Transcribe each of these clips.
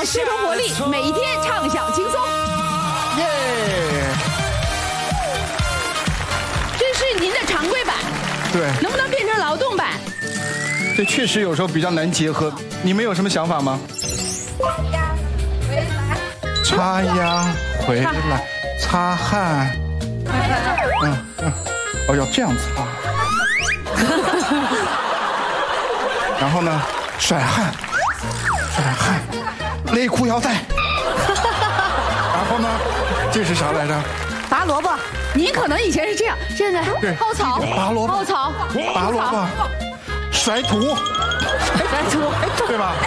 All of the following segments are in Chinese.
势和活力，每一天畅享轻松。 耶！ 这是您的常规版， 对， 能不能变成劳动版？ 这确实有时候比较难结合。你们有什么想法吗？插秧回来，擦汗。哦，要这样擦。然后呢，甩汗，勒裤腰带。然后呢，这是啥来着？ 拔萝卜。您可能以前是这样，现在对， 薅草， 拔萝卜， 薅草， 拔萝卜，甩土，对吧？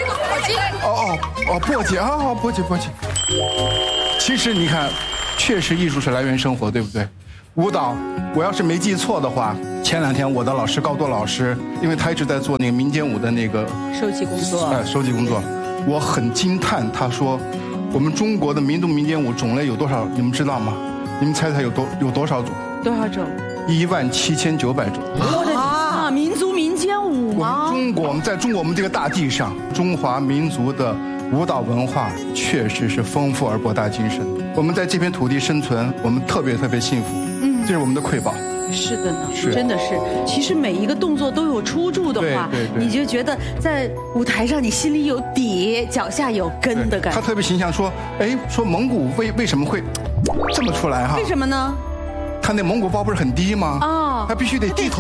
簸箕啊，簸箕。其实你看，确实艺术是来源于生活，对不对？舞蹈，我要是没记错的话，前2天我的老师高多老师，因为他一直在做那个民间舞的那个收集工作， 收集工作，我很惊叹。他说，我们中国的民族民间舞种类有多少？你们知道吗？你们猜猜有多少种 ？多少种 ？17900种。 啊！民族民间舞吗？ 我们在中国我们这个大地上，中华民族的舞蹈文化确实是丰富而博大精深。我们在这片土地生存，我们特别幸福。这是我们的瑰宝。 是的呢，真的是。其实每一个动作都有出处的话，你就觉得在舞台上你心里有底，脚下有根的感觉。 他特别形象说，说蒙古为什么会这么出来哈？ 为什么呢？ 他那蒙古包不是很低吗？他必须得低头。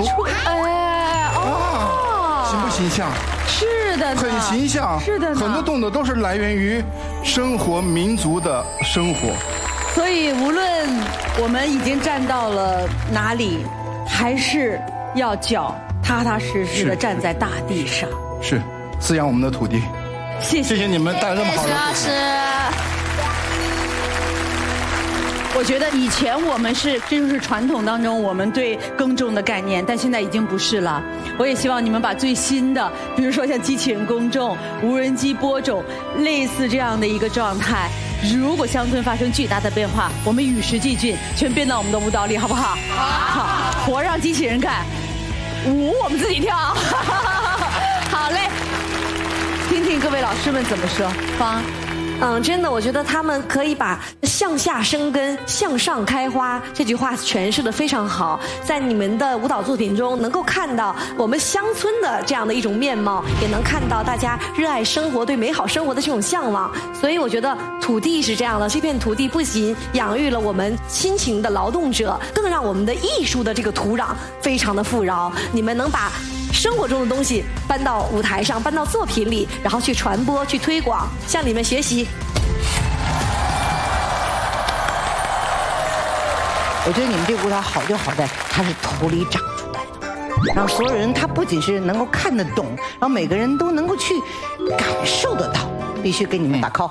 形不形象？ 是的， 很形象。 是的， 很多动作都是来源于生活民族的生活。 所以无论我们已经站到了哪里，还是要脚踏踏实实的站在大地上， 是滋养我们的土地。谢谢你们带来这么好的。 徐老师，我觉得以前我们这就是传统当中我们对耕种的概念，但现在已经不是了。我也希望你们把最新的，比如说像机器人耕种、无人机播种，类似这样的一个状态。如果乡村发生巨大的变化，我们与时俱进，全编到我们的舞蹈里，好不好？好，活让机器人干，舞我们自己跳。好嘞，听听各位老师们怎么说。方。 真的，我觉得他们可以把向下生根、向上开花这句话诠释得非常好。在你们的舞蹈作品中，能够看到我们乡村的这样的一种面貌，也能看到大家热爱生活、对美好生活的这种向往。所以我觉得土地是这样的，这片土地不仅养育了我们辛勤的劳动者，更让我们的艺术的这个土壤非常的富饶。你们能把生活中的东西搬到舞台上，搬到作品里，然后去传播、去推广，向你们学习。 我觉得你们这个舞蹈好就好在它是土里长出来的，让所有人他不仅是能够看得懂，然后每个人都能够去感受得到，必须给你们打 call。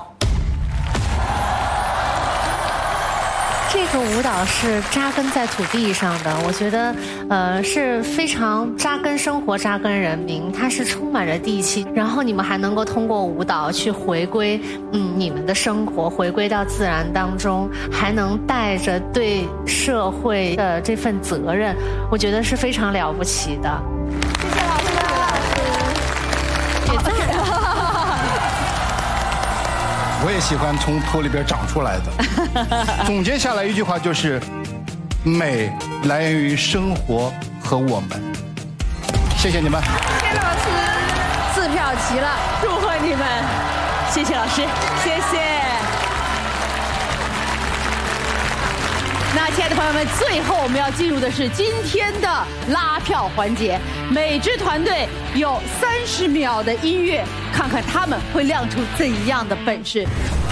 这个舞蹈是扎根在土地上的，我觉得是非常扎根生活、扎根人民，它是充满着地气。然后你们还能够通过舞蹈去回归你们的生活，回归到自然当中，还能带着对社会的这份责任，我觉得是非常了不起的。谢谢老师，也赞。 我也喜欢从土里边长出来的。总结下来一句话就是，美来源于生活和我们。谢谢你们。 谢谢老师，4票齐了，祝贺你们！谢谢老师，谢谢。那亲爱的朋友们，最后我们要进入的是今天的拉票环节。每支团队有30秒的音乐，看看他们会亮出怎样的本事。